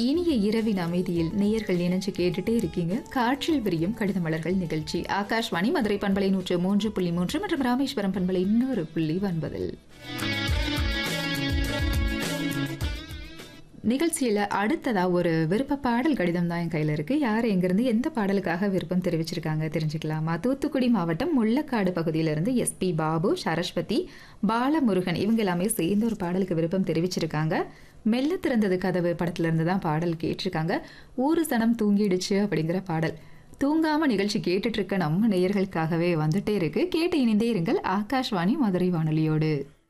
இனிய இரவின் அமைதியில் நேயர்கள் இணைஞ்சு கேட்டுட்டே இருக்கீங்க. காற்றில் விரியும் கடித மலர்கள் நிகழ்ச்சி ஆகாஷ்வாணி மதுரை பண்பலை 103.3 மற்றும் ராமேஸ்வரம் பண்பலை 100.9. நிகழ்ச்சியில அடுத்ததா ஒரு விருப்ப பாடல் கடிதம் தான் என் கையில இருக்கு. யார் எங்கிருந்து எந்த பாடலுக்காக விருப்பம் தெரிவிச்சிருக்காங்க தெரிஞ்சுக்கலாமா? தூத்துக்குடி மாவட்டம் முள்ளக்காடு பகுதியிலிருந்து எஸ்பி பாபு, சரஸ்வதி, பாலமுருகன் இவங்க எல்லாமே சேர்ந்து ஒரு பாடலுக்கு விருப்பம் தெரிவிச்சிருக்காங்க. மெல்ல திறந்தது கதவு படத்துல இருந்து தான் பாடல் கேட்டிருக்காங்க. ஊரு சனம் தூங்கிடுச்சு அப்படிங்கிற பாடல். தூங்காம நிகழ்ச்சி கேட்டுட்டு இருக்க நம்ம நேயர்களுக்காகவே வந்துட்டே இருக்கு. கேட்டு இணைந்தே இருங்கள் ஆகாஷ்வாணி மதுரை வானொலியோடு.